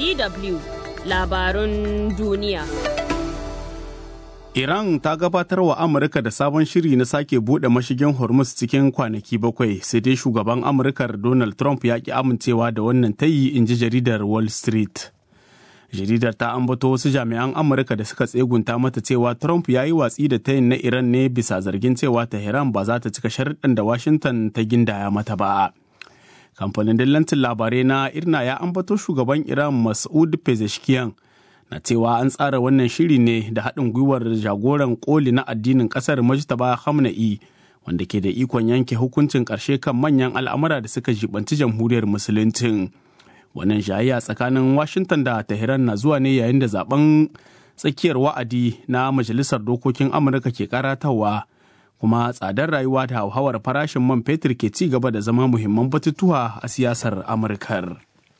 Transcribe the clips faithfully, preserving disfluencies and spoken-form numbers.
D W labarun duniya. Iran ta gabatar wa Amurka da sabon shiri na sake buɗe mashigin Hormuz cikin kwanaki bakwai, sai dai shugaban Amurkar Donald Trump ya ki amincewa da wannan tayi, in ji jaridar Wall Street. Jaridar ta ambato wasu jami'an Amurka da suka tsegunta mata cewa Trump ya yi watsi da tayin na Iran ne bisa zargin cewa Tehran ba za ta cika sharuɗan da Washington ta gindaya mata ba. Kamfanin dillancin labarai na Irna ya ambato shugaban Iran Masoud Pezeshkian na cewa an tsara wannan shiri ne da haɗin gwiwar jagoran koli na addinin ƙasar Mujtaba Khamenei, wanda ke da ikon yanke hukuncin ƙarshe kan manyan al'amura da suka jibanci jamhuriyar musuluncin. Wannan jayayya tsakanin Washington da Tehran na zuwa ne yayin da zaben tsakiyar wa'adi na Majalisar Dokokin Amurka ke karatawa, kuma tsadar rayuwa da hauhawar farashin man fetur ke ci gaba da zama muhimman batutuwa a siyasar Amurkar.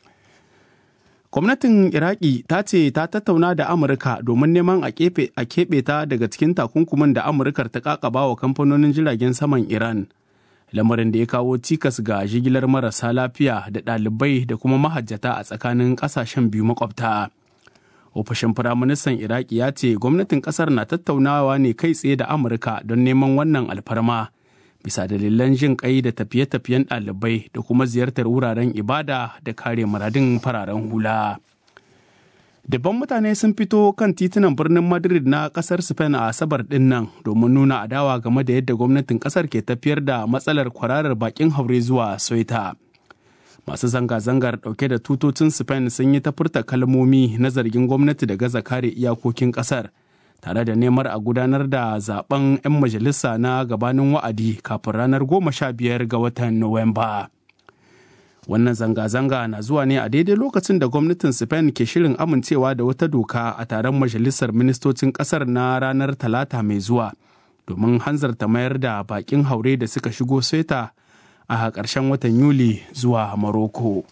Gwamnatin Iraki ta ce ta tattauna da Amurka domin neman a keɓe ta daga cikin takunkumin da Amurkar ta kakaba wa kamfanonin jiragen saman Iran. Lamarin da ya kawo cikas ga jigilar marasa lafiya da ɗalibai da kuma mahajjata a tsakanin ƙasashen biyu makwabta. Ofishin Firaministan Iraki ya ce gwamnatin ƙasar na tattaunawa ne kai tsaye da Amurka don neman wannan alfarma, bisa dalilan jin ƙai da tafiye-tafiyen ɗalibai da kuma ziyartar wuraren ibada da kare muradun fararen hula. Dabban mutane sun fito kan titunan birnin Madrid na ƙasar Spain a Asabar ɗin nan domin nuna adawa game da yadda gwamnatin ƙasar ke tafiyar da matsalar kwararar bakin haure zuwa Ceuta. Masu zanga-zangar ɗauke da tutocin Spain sun yi ta furta kalmomi na zargin gwamnati da gaza kare iyakokin ƙasar, tare da neman a gudanar da zaben 'yan majalisa na gabanin wa'adi kafin ranar goma sha biyar ga watan Nuwamba. Wannan zanga-zanga na zuwa ne a daidai lokacin da gwamnatin Spain ke shirin amincewa da wata doka a taron majalisar ministocin ƙasar na ranar Talata mai zuwa, domin hanzarta mayar da bakin haure da suka shigo Ceuta a ƙarshen watan Yuli zuwa Morocco.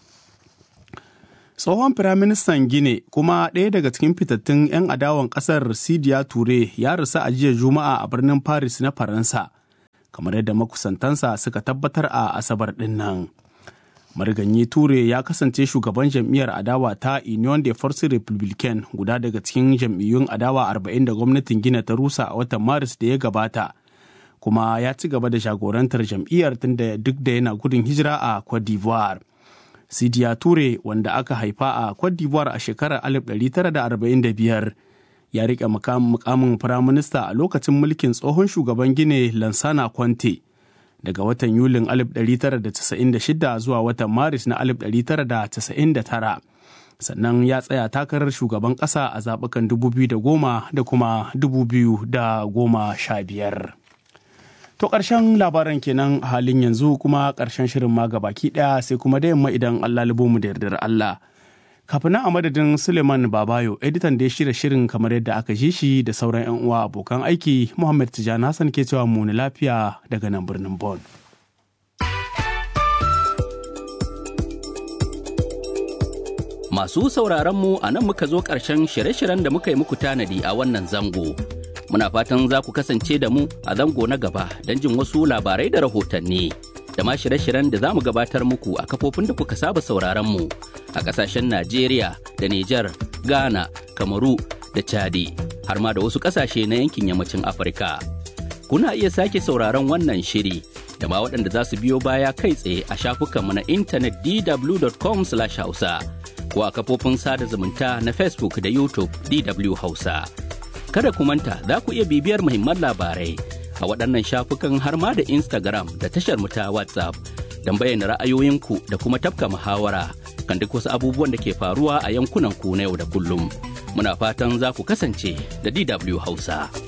Tsohon Firaministan Gine kuma ɗaya daga cikin fitattun 'yan adawan ƙasar Sidiya Ture ya rasu a jiya Juma'a a birnin Paris na Faransa, kamar yadda makusantansa suka tabbatar a Asabar ɗin nan. Mariganyi Ture ya kasance shugaban jam'iyyar adawa ta Union des Forces Républicaines, guda daga cikin jam'iyyun adawa arba'in da gwamnatin Gine ta rusa a watan Maris da ya gabata, kuma ya ci gaba da jagorantar jam'iyyar tun da duk da yana gudun hijira a Cote d'Ivoire. Sidiya Ture, wanda aka haifa a Cote d'Ivoire a shekarar alif ɗari tara da arba'in da biyar, ya riƙe mukamin firaminista a lokacin mulkin tsohon shugaban Gine Lansana Conte daga watan Yulin alif ɗari tara da casa'in da shida zuwa watan Maris na alif ɗari tara da casa'in da tara. Sannan ya tsaya takarar shugaban ƙasa a zaɓukan dubu biyu da goma da kuma dubu biyu da goma sha biyar. To ƙarshen labaran kenan halin yanzu, kuma ƙarshen shirin ma baki ɗaya sai kuma da yamma idan Allah libo mu da yardar Allah. Kafin nan a madadin Suleiman Babayo, editan da ya shirya shirin kamar yadda aka ji shi, da sauran 'yan uwa abokan aiki, Muhammad Tijjani Hassan ke cewa mu ni lafiya daga nan birnin Bon. Masu sauraron mu a nan muka zo ƙarshen shirye-shiryen da muka yi muku tanadi a wannan zango. Muna fatan za ku kasance da mu a zango na gaba don jin wasu labarai da rahotanni, da ma shirye-shiryen da za mu gabatar muku a kafofin da kuka saba sauraron mu a ƙasashen Najeriya da Nijar, Ghana, Kamaru da Chadi, har ma da wasu ƙasashe na yankin yammacin Afirka. Kuna iya sake sauraron wannan shiri da ma waɗanda za su biyo baya kai tsaye a shafukanmu na intanet d w dot com slash hausa ko a kafofin sada zumunta na Facebook da YouTube D W Hausa. Kada ku manta za ku iya bibiyar muhimman labarai a waɗannan shafukan har ma da Instagram da tashar mu ta WhatsApp don bayyana ra'ayoyinku da kuma tafka muhawara kan duk wasu abubuwan da ke faruwa a yankunan ku na yau da kullum. Muna fatan za ku kasance da D W Hausa.